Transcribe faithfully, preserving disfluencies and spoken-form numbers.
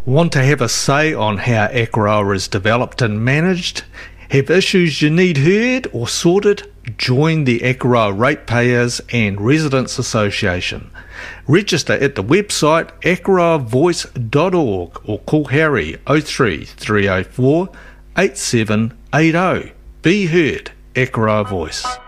Want to have a say on how Akaroa is developed and managed? Have issues you need heard or sorted? Join the Akaroa Ratepayers and Residents Association. Register at the website akaroa voice dot org or call Harry oh three, three oh four, eight seven eight oh. Be heard, Akaroa Voice.